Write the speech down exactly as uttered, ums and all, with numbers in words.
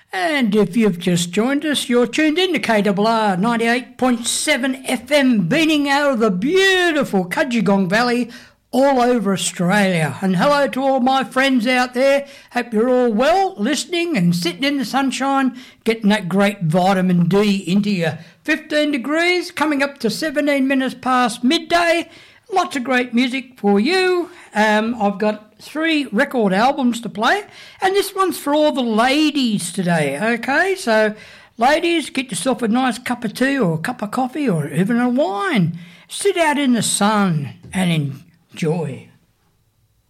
And if you've just joined us, you're tuned in to K R R ninety-eight point seven F M, beating out of the beautiful Cudgegong Valley all over Australia. And hello to all my friends out there. Hope you're all well, listening and sitting in the sunshine, getting that great vitamin D into you. fifteen degrees, coming up to seventeen minutes past midday. Lots of great music for you. Um, I've got three record albums to play, and this one's for all the ladies today, okay? So, ladies, get yourself a nice cup of tea or a cup of coffee or even a wine. Sit out in the sun and enjoy.